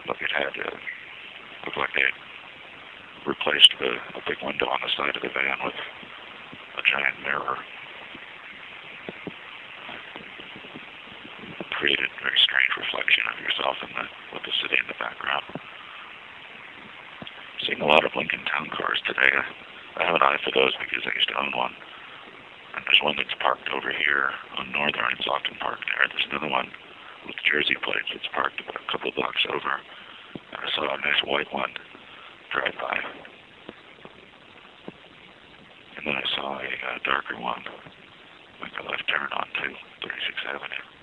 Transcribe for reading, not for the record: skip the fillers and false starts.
Looked like they had replaced a big window on the side of the van with a giant mirror. Created a very strange reflection of yourself with the city in the background. Seeing a lot of Lincoln Town cars today. I have an eye for those because I used to own one. And there's one that's parked over here on Northern. It's often parked there. There's another one with Jersey plates that's parked about a couple of blocks over. And I saw a nice white one drive by. And then I saw a darker one make a left turn onto 36th Avenue.